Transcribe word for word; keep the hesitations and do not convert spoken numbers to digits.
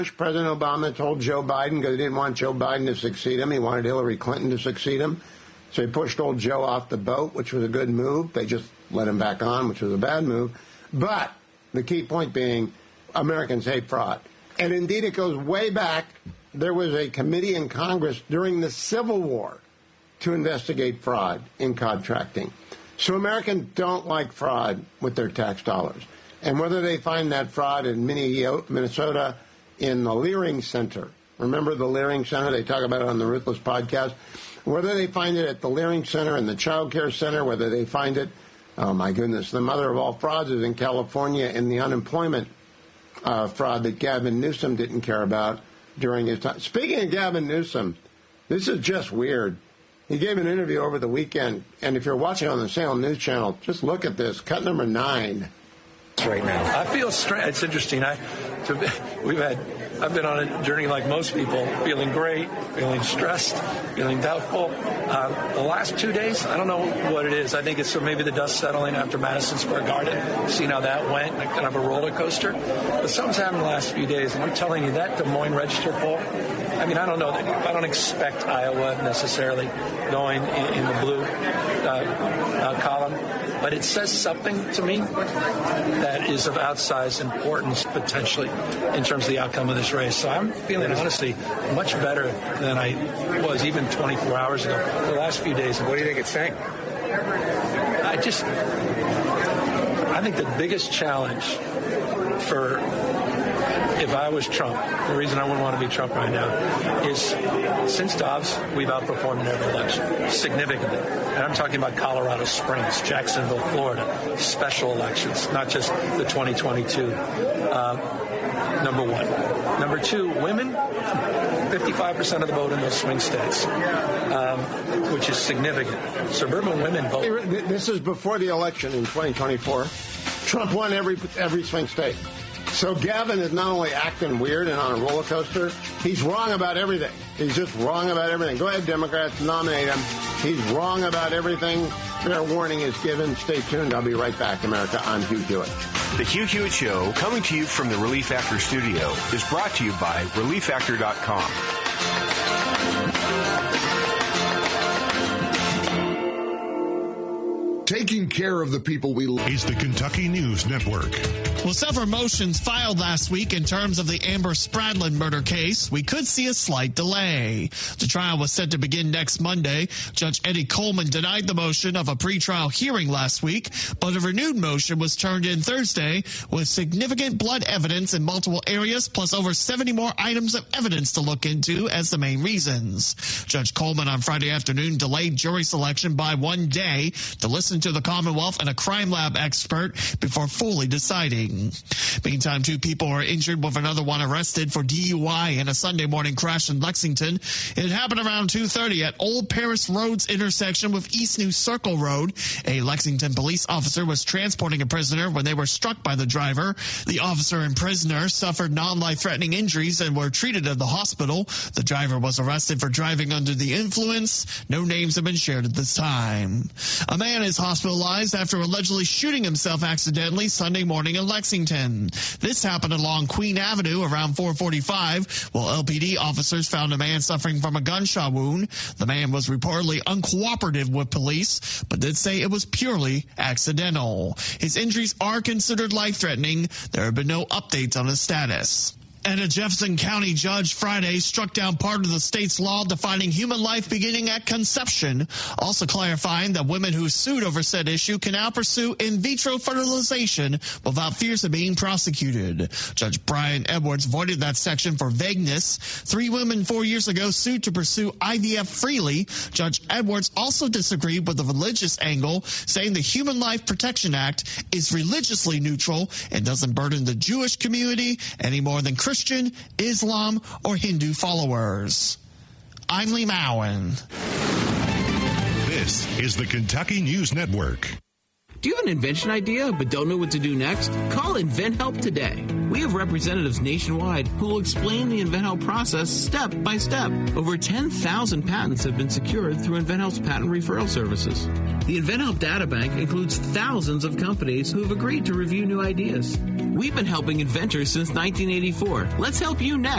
President Obama told Joe Biden, because he didn't want Joe Biden to succeed him, he wanted Hillary Clinton to succeed him. So he pushed old Joe off the boat, which was a good move. They just let him back on, which was a bad move. But the key point being, Americans hate fraud. And indeed, it goes way back. There was a committee in Congress during the Civil War to investigate fraud in contracting. So Americans don't like fraud with their tax dollars. And whether they find that fraud in Minnesota, in the Leering Center, remember the Leering Center? They talk about it on the Ruthless podcast. Whether they find it at the Leering Center and the Child Care Center, whether they find it, oh my goodness, the mother of all frauds is in California in the unemployment uh, fraud that Gavin Newsom didn't care about during his time. Speaking of Gavin Newsom, this is just weird. He gave an interview over the weekend, and if you're watching on the Salem News Channel, just look at this, cut number nine. Right now, I feel strange. It's interesting. I, to, we've had. I've been on a journey like most people, feeling great, feeling stressed, feeling doubtful. Uh, the last two days, I don't know what it is. I think it's maybe the dust settling after Madison Square Garden, seeing how that went, like kind of a roller coaster. But something's happened the last few days, and I'm telling you, that Des Moines Register poll, I mean, I don't know. I don't expect Iowa necessarily going in, in the blue uh, uh, column, but it says something to me that is of outsized importance potentially in terms of the outcome of this race. So I'm feeling, honestly, much better than I was even twenty-four hours ago. The last few days. What do you think it's saying? I just, I think the biggest challenge for, if I was Trump, the reason I wouldn't want to be Trump right now is since Dobbs, we've outperformed in every election significantly. And I'm talking about Colorado Springs, Jacksonville, Florida, special elections, not just the twenty twenty-two. Uh, number one. Number two, women, fifty-five percent of the vote in those swing states, um, which is significant. Suburban women vote. This is before the election in twenty twenty-four. Trump won every every swing state. So Gavin is not only acting weird and on a roller coaster, he's wrong about everything. He's just wrong about everything. Go ahead, Democrats, nominate him. He's wrong about everything. Fair warning is given. Stay tuned. I'll be right back, America, on Hugh Hewitt. The Hugh Hewitt Show, coming to you from the Relief Factor studio, is brought to you by relief factor dot com. Taking care of the people we love is the Kentucky News Network. Well, several motions filed last week in terms of the Amber Spradlin murder case. We could see a slight delay. The trial was set to begin next Monday. Judge Eddie Coleman denied the motion of a pretrial hearing last week, but a renewed motion was turned in Thursday with significant blood evidence in multiple areas, plus over seventy more items of evidence to look into as the main reasons. Judge Coleman on Friday afternoon delayed jury selection by one day to listen to the Commonwealth and a crime lab expert before fully deciding. Meantime, two people are injured with another one arrested for D U I in a Sunday morning crash in Lexington. It happened around two thirty at Old Paris Road's intersection with East New Circle Road. A Lexington police officer was transporting a prisoner when they were struck by the driver. The officer and prisoner suffered non-life-threatening injuries and were treated at the hospital. The driver was arrested for driving under the influence. No names have been shared at this time. A man is hospitalized after allegedly shooting himself accidentally Sunday morning in Lexington. This happened along Queen Avenue around four forty-five, while L P D officers found a man suffering from a gunshot wound. The man was reportedly uncooperative with police, but did say it was purely accidental. His injuries are considered life-threatening. There have been no updates on his status. And a Jefferson County judge Friday struck down part of the state's law defining human life beginning at conception, also clarifying that women who sued over said issue can now pursue in vitro fertilization without fears of being prosecuted. Judge Brian Edwards voided that section for vagueness. Three women four years ago sued to pursue I V F freely. Judge Edwards also disagreed with the religious angle, saying the Human Life Protection Act is religiously neutral and doesn't burden the Jewish community any more than Christian Christian, Islam, or Hindu followers. I'm Lee Mowen. This is the Kentucky News Network. Do you have an invention idea but don't know what to do next? Call InventHelp today. We have representatives nationwide who will explain the InventHelp process step by step. Over ten thousand patents have been secured through InventHelp's patent referral services. The InventHelp databank includes thousands of companies who have agreed to review new ideas. We've been helping inventors since nineteen eighty-four. Let's help you next.